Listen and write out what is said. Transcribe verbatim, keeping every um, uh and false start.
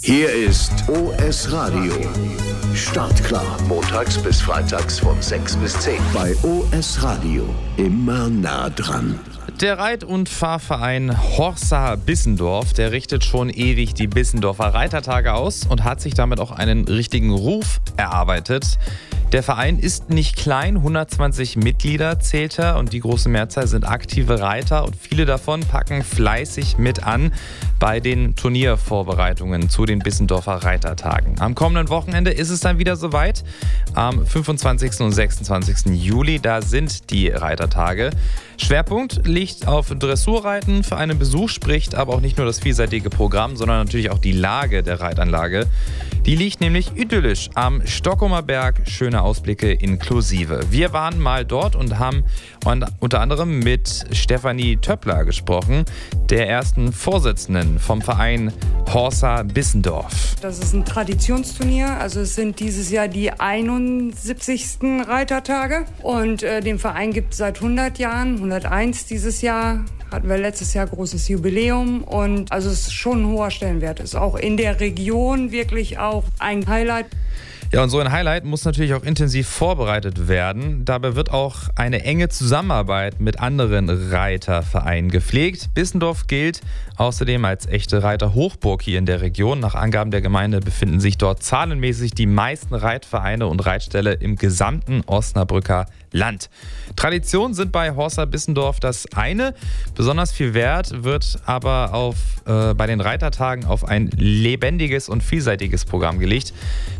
Hier ist O S Radio. Startklar. Montags bis freitags von sechs bis zehn. Bei O S Radio. Immer nah dran. Der Reit- und Fahrverein Horsa Bissendorf, der richtet schon ewig die Bissendorfer Reitertage aus und hat sich damit auch einen richtigen Ruf erarbeitet. Der Verein ist nicht klein, hundertzwanzig Mitglieder zählt er und die große Mehrzahl sind aktive Reiter und viele davon packen fleißig mit an bei den Turniervorbereitungen zu den Bissendorfer Reitertagen. Am kommenden Wochenende ist es dann wieder soweit. Am fünfundzwanzigsten und sechsundzwanzigsten Juli, da sind die Reitertage. Schwerpunkt liegt auf Dressurreiten. Für einen Besuch spricht aber auch nicht nur das vielseitige Programm, sondern natürlich auch die Lage der Reitanlage. Die liegt nämlich idyllisch am Stockumer Berg, schöne Ausblicke inklusive. Wir waren mal dort und haben unter anderem mit Stefanie Töppler gesprochen, der ersten Vorsitzenden vom Verein Horsa Bissendorf. Das ist ein Traditionsturnier, also es sind dieses Jahr die einundsiebzigsten Reitertage und äh, den Verein gibt es seit hundert Jahren, hunderteins dieses Jahr. Hatten wir letztes Jahr großes Jubiläum und also es ist schon ein hoher Stellenwert. Ist auch in der Region wirklich auch ein Highlight. Ja, und so ein Highlight muss natürlich auch intensiv vorbereitet werden. Dabei wird auch eine enge Zusammenarbeit mit anderen Reitervereinen gepflegt. Bissendorf gilt außerdem als echte Reiterhochburg hier in der Region. Nach Angaben der Gemeinde befinden sich dort zahlenmäßig die meisten Reitvereine und Reitställe im gesamten Osnabrücker Land. Traditionen sind bei Horsa Bissendorf das eine. Besonders viel Wert wird aber auf, äh, bei den Reitertagen auf ein lebendiges und vielseitiges Programm gelegt.